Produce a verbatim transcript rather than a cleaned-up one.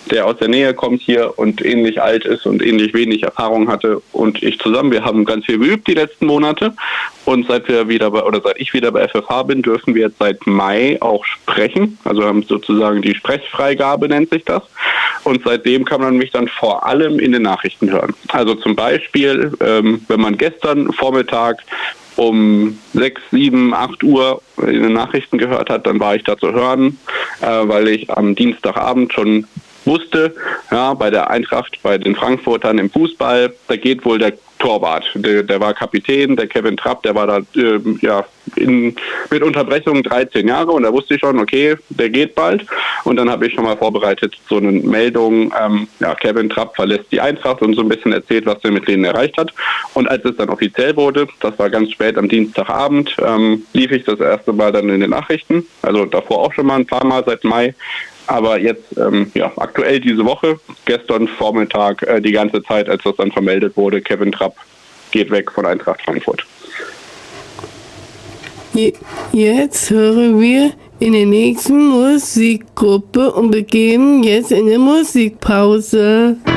der aus der Nähe kommt hier und ähnlich alt ist und ähnlich wenig Erfahrung hatte, und ich zusammen. Wir haben ganz viel geübt die letzten Monate, und seit wir wieder bei, oder seit ich wieder bei F F H bin, dürfen wir jetzt seit Mai auch sprechen. Also haben sozusagen die Sprechfreigabe, nennt sich das. Und seitdem kann man mich dann vor allem in den Nachrichten hören. Also zum Beispiel, ähm, wenn man gestern Vormittag um sechs, sieben, acht Uhr in den Nachrichten gehört hat, dann war ich da zu hören, äh, weil ich am Dienstagabend schon wusste, ja, bei der Eintracht, bei den Frankfurtern im Fußball, da geht wohl der Torwart. Der, der war Kapitän, der Kevin Trapp, der war da äh, ja, in, mit Unterbrechung dreizehn Jahre, und da wusste ich schon, okay, der geht bald. Und dann habe ich schon mal vorbereitet so eine Meldung, ähm, ja, Kevin Trapp verlässt die Eintracht, und so ein bisschen erzählt, was er mit denen erreicht hat. Und als es dann offiziell wurde, das war ganz spät am Dienstagabend, ähm, lief ich das erste Mal dann in den Nachrichten, also davor auch schon mal ein paar Mal seit Mai. Aber jetzt, ähm, ja, aktuell diese Woche, gestern Vormittag, äh, die ganze Zeit, als das dann vermeldet wurde, Kevin Trapp geht weg von Eintracht Frankfurt. Jetzt hören wir in der nächsten Musikgruppe und beginnen jetzt in der Musikpause.